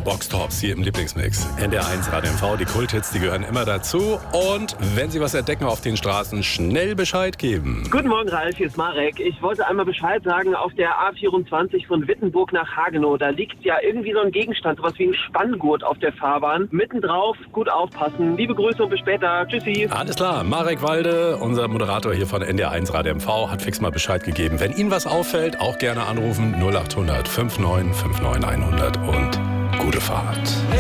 The Box Tops hier im Lieblingsmix. NDR1 Radio MV, die Kulthits, die gehören immer dazu. Und wenn Sie was entdecken auf den Straßen, schnell Bescheid geben. Guten Morgen, Ralf, hier ist Marek. Ich wollte einmal Bescheid sagen, auf der A24 von Wittenburg nach Hagenow, da liegt ja irgendwie so ein Gegenstand, sowas wie ein Spanngurt auf der Fahrbahn. Mittendrauf, gut aufpassen. Liebe Grüße und bis später. Tschüssi. Alles klar, Marek Walde, unser Moderator hier von NDR1 Radio MV, hat fix mal Bescheid gegeben. Wenn Ihnen was auffällt, auch gerne anrufen 0800 59 59 100 und gute Fahrt.